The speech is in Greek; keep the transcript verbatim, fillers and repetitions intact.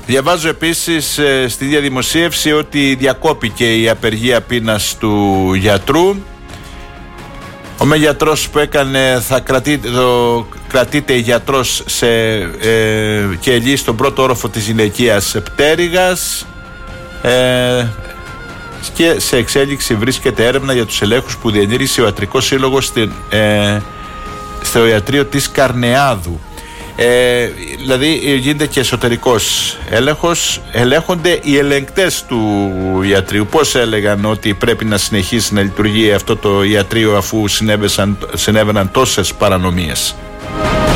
Διαβάζω επίσης ε, στη διαδημοσίευση ότι διακόπηκε η απεργία πείνας του γιατρού. Ο με γιατρός που έκανε θα κρατείται, το, κρατείται γιατρός σε, ε, και ελί στον πρώτο όροφο της γυναικείας πτέρυγας, ε, και σε εξέλιξη βρίσκεται έρευνα για τους ελέγχους που διενήργησε ο Ιατρικός Σύλλογος στην, ε, στο ιατρείο της Καρνεάδου. Ε, δηλαδή γίνεται και εσωτερικός έλεγχος, ελέγχονται οι ελεγκτές του ιατρείου. Πώς έλεγαν ότι πρέπει να συνεχίσει να λειτουργεί αυτό το ιατρείο αφού συνέβαιναν τόσες παρανομίες?